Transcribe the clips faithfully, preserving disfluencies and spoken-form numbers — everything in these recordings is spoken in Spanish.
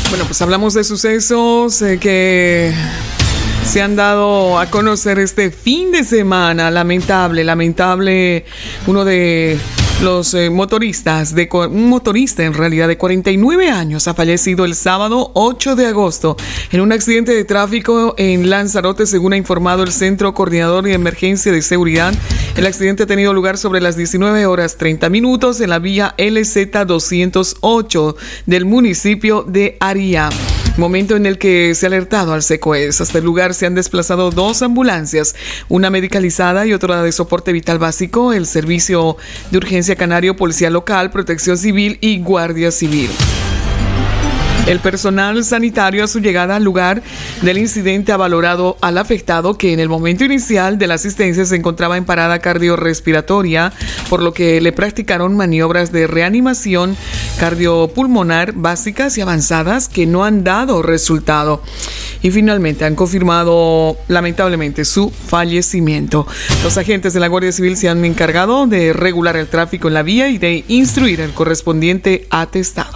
Bueno, pues hablamos de sucesos eh, que se han dado a conocer este fin de semana. Lamentable, lamentable. Uno de los eh, motoristas, de un motorista en realidad de cuarenta y nueve años, ha fallecido el sábado ocho de agosto en un accidente de tráfico en Lanzarote, según ha informado el Centro Coordinador de Emergencia de Seguridad. El accidente ha tenido lugar sobre las diecinueve horas treinta minutos en la vía L Z doscientos ocho del municipio de Aria, momento en el que se ha alertado al SECOES. Hasta el lugar se han desplazado dos ambulancias, una medicalizada y otra de soporte vital básico, el Servicio de Urgencia Canario, Policía Local, Protección Civil y Guardia Civil. El personal sanitario a su llegada al lugar del incidente ha valorado al afectado, que en el momento inicial de la asistencia se encontraba en parada cardiorrespiratoria, por lo que le practicaron maniobras de reanimación cardiopulmonar básicas y avanzadas que no han dado resultado. Y finalmente han confirmado lamentablemente su fallecimiento. Los agentes de la Guardia Civil se han encargado de regular el tráfico en la vía y de instruir el correspondiente atestado.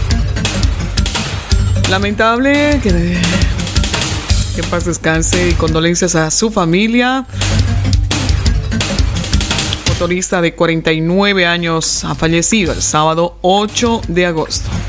Lamentable, que, que en paz descanse, y condolencias a su familia. Motorista de cuarenta y nueve años ha fallecido el sábado ocho de agosto.